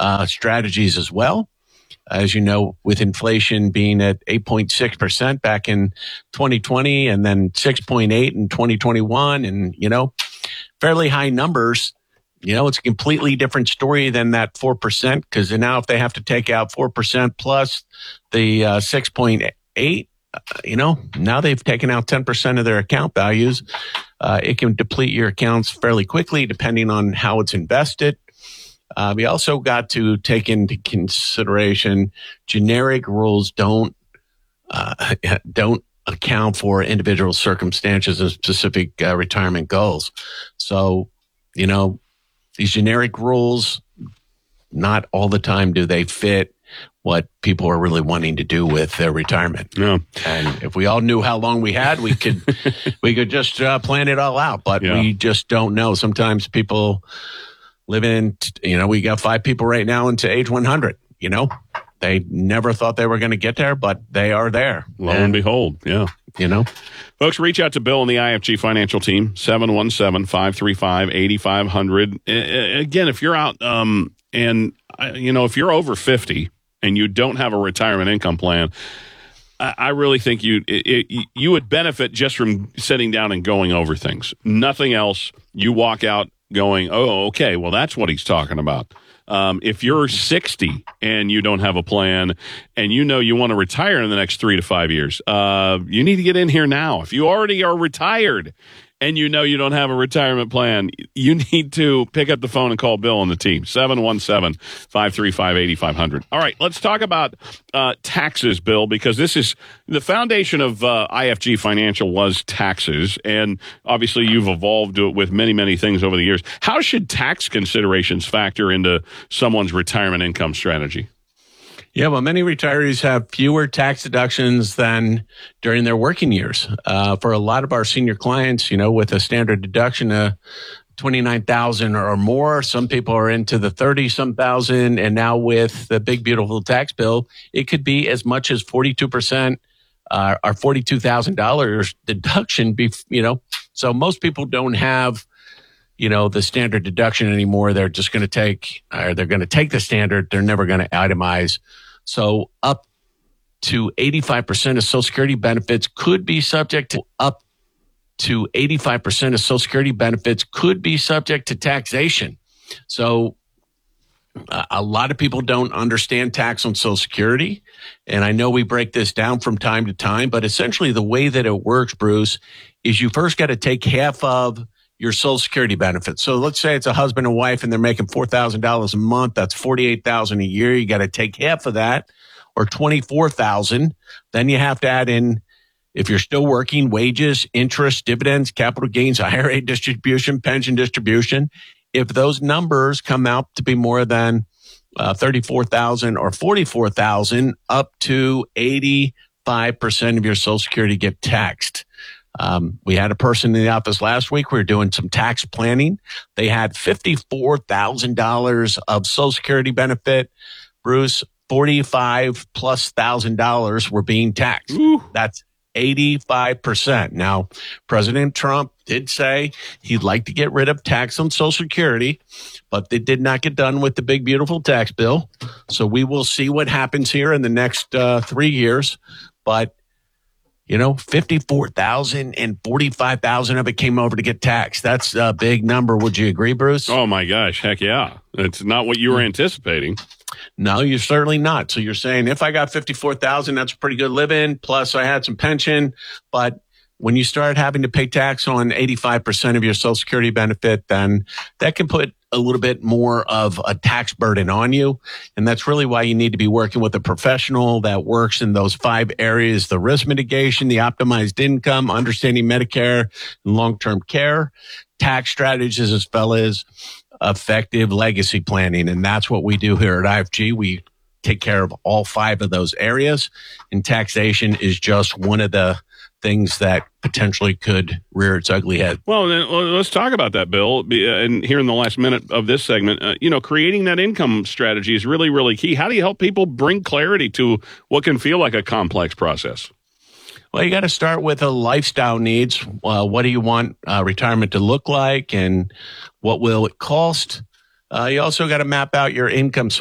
strategies as well. As you know, with inflation being at 8.6% back in 2020 and then 6.8 in 2021 and, fairly high numbers, it's a completely different story than that 4% because now if they have to take out 4% plus the 6.8, now they've taken out 10% of their account values. It can deplete your accounts fairly quickly depending on how it's invested. We also got to take into consideration generic rules don't account for individual circumstances and specific retirement goals. So, these generic rules, not all the time do they fit what people are really wanting to do with their retirement. Yeah. And if we all knew how long we had, we could just plan it all out. But we just don't know. Sometimes people live in, we got 5 people right now into age 100, They never thought they were going to get there, but they are there. Lo and behold, yeah. Folks, reach out to Bill and the IFG Financial Team, 717-535-8500. Again, if you're out if you're over 50 and you don't have a retirement income plan, I really think you would benefit just from sitting down and going over things. Nothing else. You walk out going, oh, okay, well, that's what he's talking about. If you're 60 and you don't have a plan and you want to retire in the next 3 to 5 years, you need to get in here now. If you already are retired and you don't have a retirement plan, you need to pick up the phone and call Bill and the team, 717-535-8500. All right, let's talk about taxes, Bill, because this is the foundation of IFG Financial was taxes, and obviously you've evolved with many, many things over the years. How should tax considerations factor into someone's retirement income strategy? Yeah, well, many retirees have fewer tax deductions than during their working years. For a lot of our senior clients, with a standard deduction of $29,000 or more, some people are into the 30-some thousand, and now with the big beautiful tax bill, it could be as much as 42%, or $42,000 deduction. So most people don't have the standard deduction anymore. They're just going to take the standard. They're never going to itemize. So up to 85% of Social Security benefits could be subject to taxation. So a lot of people don't understand tax on Social Security. And I know we break this down from time to time, but essentially the way that it works, Bruce, is you first got to take half of your Social Security benefits. So let's say it's a husband and wife and they're making $4,000 a month. That's $48,000 a year. You got to take half of that, or $24,000. Then you have to add in, if you're still working, wages, interest, dividends, capital gains, IRA distribution, pension distribution. If those numbers come out to be more than $34,000 or $44,000, up to 85% of your Social Security get taxed. We had a person in the office last week. We were doing some tax planning. They had $54,000 of Social Security benefit. Bruce, $45,000+ were being taxed. Ooh. That's 85%. Now, President Trump did say he'd like to get rid of tax on Social Security, but they did not get done with the big, beautiful tax bill. So we will see what happens here in the next 3 years. But 54,000 and 45,000 of it came over to get taxed. That's a big number. Would you agree, Bruce? Oh my gosh. Heck yeah. It's not what you were anticipating. No, you're certainly not. So you're saying if I got 54,000, that's a pretty good living. Plus I had some pension. But when you start having to pay tax on 85% of your Social Security benefit, then that can put a little bit more of a tax burden on you. And that's really why you need to be working with a professional that works in those 5 areas: the risk mitigation, the optimized income, understanding Medicare and long-term care, tax strategies, as well as effective legacy planning. And that's what we do here at IFG. We take care of all 5 of those areas. And taxation is just one of the things that potentially could rear its ugly head. Well, let's talk about that, Bill. And here in the last minute of this segment, creating that income strategy is really, really key. How do you help people bring clarity to what can feel like a complex process? Well, you got to start with the lifestyle needs. What do you want retirement to look like, and what will it cost? You also got to map out your income